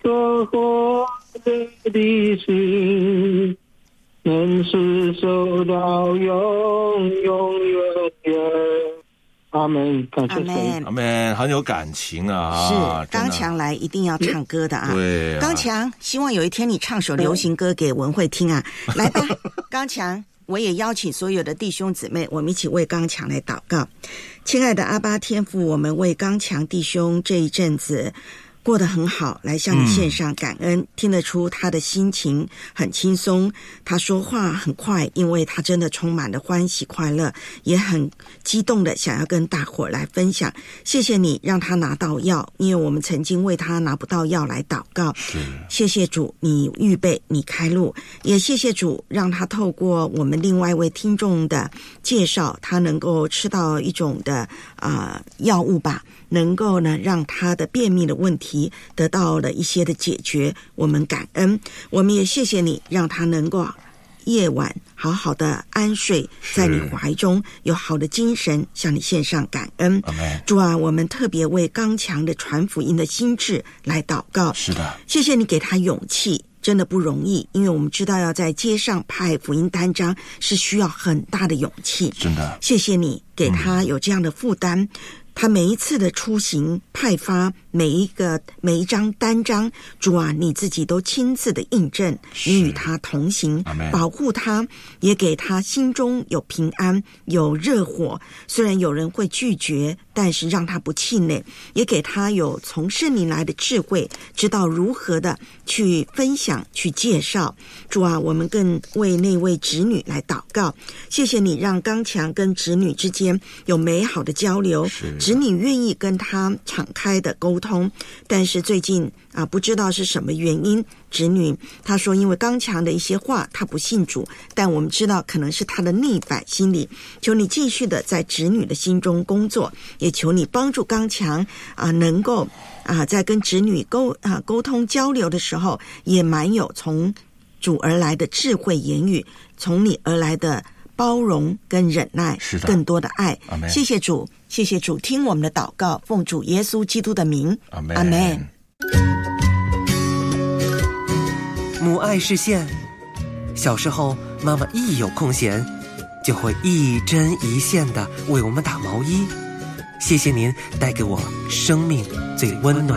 所活的心，能是受到永远。阿门，感谢神， 阿门，很有感情啊！ 是刚强来一定要唱歌的啊！ 对啊， 刚强，希望有一天你唱首流行歌给文慧听啊！来吧，刚强，我也邀请所有的弟兄姊妹，我们一起为刚强来祷告。亲爱的阿爸天父，我们为刚强弟兄这一阵子过得很好，来向你献上感恩。听得出他的心情很轻松，他说话很快，因为他真的充满了欢喜快乐，也很激动的想要跟大伙来分享。谢谢你让他拿到药，因为我们曾经为他拿不到药来祷告。谢谢主，你预备，你开路，也谢谢主让他透过我们另外一位听众的介绍，他能够吃到一种的药物吧，能够呢让他的便秘的问题得到了一些的解决，我们感恩。我们也谢谢你让他能够夜晚好好的安睡在你怀中，有好的精神，向你献上感恩。主啊，我们特别为刚强的传福音的心志来祷告。 是的， 谢谢你给他勇气，真的不容易，因为我们知道要在街上派福音单张是需要很大的勇气。 真的， 谢谢你给他有这样的负担。他每一次的出行派发每一张单张，主啊，你自己都亲自的印证，你与他同行，保护他，也给他心中有平安，有热火。虽然有人会拒绝，但是让他不气馁，也给他有从圣灵来的智慧，知道如何的去分享，去介绍。主啊，我们更为那位侄女来祷告。谢谢你让刚强跟侄女之间有美好的交流，侄女愿意跟他敞开的沟通。但是最近不知道是什么原因，侄女她说因为刚强的一些话她不信主，但我们知道可能是她的逆反心理。求你继续的在侄女的心中工作，也求你帮助刚强能够在跟侄女沟通交流的时候，也蛮有从主而来的智慧言语，从你而来的包容跟忍耐，更多的爱。谢谢主，谢谢主，听我们的祷告，奉主耶稣基督的名，阿们。 母爱是线，小时候妈妈一有空闲就会一针一线的为我们打毛衣。谢谢您带给我生命最温暖